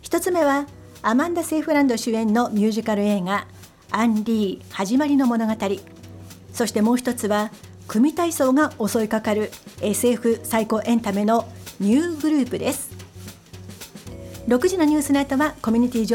1つ目はアマンダ・セイフランド主演のミュージカル映画アンリー始まりの物語。そしてもう一つは組体操が襲いかかる SF サイコエンタメのニューグループです。6時のニュースの後はコミュニティ